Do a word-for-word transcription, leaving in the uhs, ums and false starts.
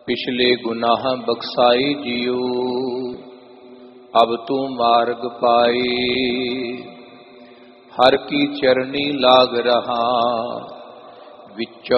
पिछले गुनाह बख्साई जियो, अब तू मार्ग पाई। हर की चरनी लाग रहा, विच